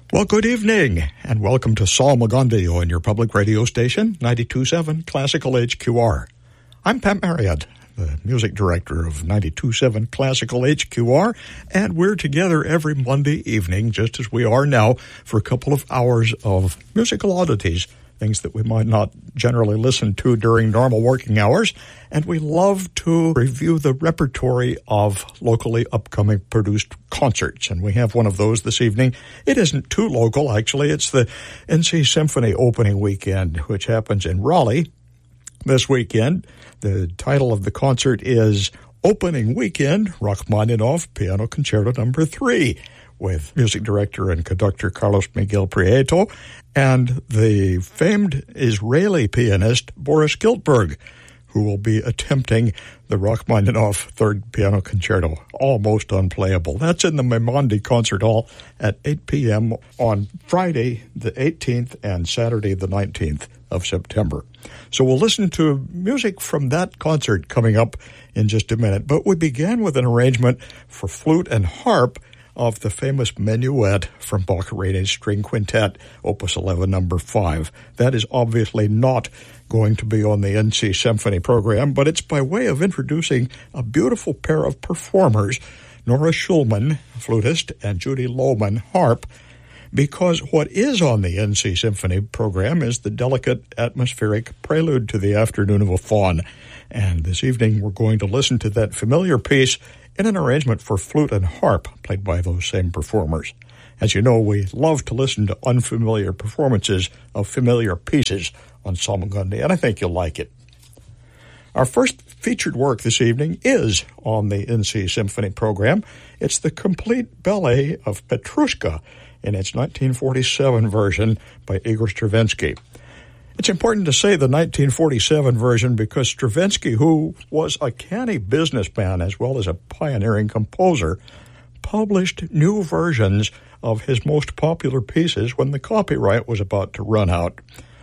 Well, good evening, and welcome to Salmagundi on your public radio station, 92.7 Classical HQR. I'm Pat Marriott, the music director of 92.7 Classical HQR, and we're together every Monday evening, just as we are now, for a couple of hours of musical oddities, things that we might not generally listen to during normal working hours, and we love to review the repertory of locally upcoming produced concerts, and we have one of those this evening. It isn't too local, actually. It's the NC Symphony opening weekend, which happens in Raleigh this weekend. The title of the concert is Opening Weekend, Rachmaninoff Piano Concerto No. 3, with music director and conductor Carlos Miguel Prieto and the famed Israeli pianist Boris Giltberg, who will be attempting the Rachmaninoff Third Piano Concerto, almost unplayable. That's in the Maimondi Concert Hall at 8 p.m. on Friday the 18th and Saturday the 19th of September. So we'll listen to music from that concert coming up in just a minute. But we began with an arrangement for flute and harp of the famous Minuet from Boccherini's String Quintet, Opus 11, No. 5. That is obviously not going to be on the NC Symphony program, but it's by way of introducing a beautiful pair of performers, Nora Schulman, flutist, and Judy Lohman, harp, because what is on the NC Symphony program is the delicate atmospheric prelude to the Afternoon of a Faun. And this evening we're going to listen to that familiar piece in an arrangement for flute and harp played by those same performers. As you know, we love to listen to unfamiliar performances of familiar pieces on Salmagundi, and I think you'll like it. Our first featured work this evening is on the NC Symphony program. It's the complete ballet of Petrushka in its 1947 version by Igor Stravinsky. It's important to say the 1947 version because Stravinsky, who was a canny businessman as well as a pioneering composer, published new versions of his most popular pieces when the copyright was about to run out.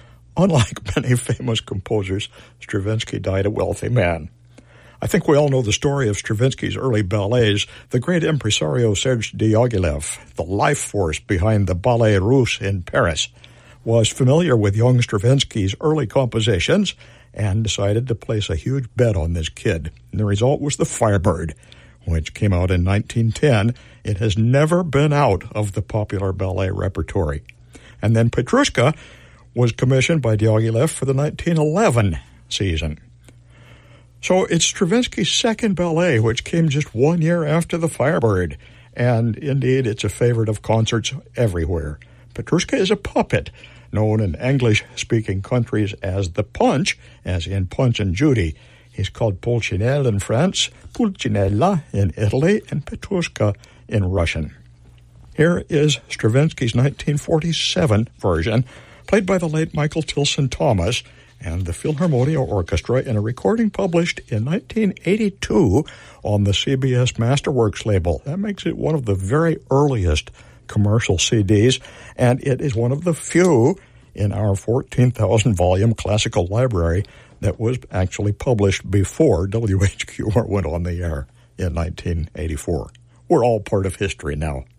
Unlike many famous composers, Stravinsky died a wealthy man. I think we all know the story of Stravinsky's early ballets. The great impresario Serge Diaghilev, the life force behind the Ballet Russe in Paris, was familiar with young Stravinsky's early compositions and decided to place a huge bet on this kid. And the result was The Firebird, which came out in 1910. It has never been out of the popular ballet repertory. And then Petrushka was commissioned by Diaghilev for the 1911 season. So it's Stravinsky's second ballet, which came just 1 year after The Firebird. And indeed, it's a favorite of concerts everywhere. Petrushka is a puppet, known in English-speaking countries as the Punch, as in Punch and Judy. He's called Pulcinella in France, Pulcinella in Italy, and Petrushka in Russian. Here is Stravinsky's 1947 version, played by the late Michael Tilson Thomas and the Philharmonia Orchestra in a recording published in 1982 on the CBS Masterworks label. That makes it one of the very earliest commercial CDs, and it is one of the few in our 14,000-volume classical library that was actually published before WHQR went on the air in 1984. We're all part of history now.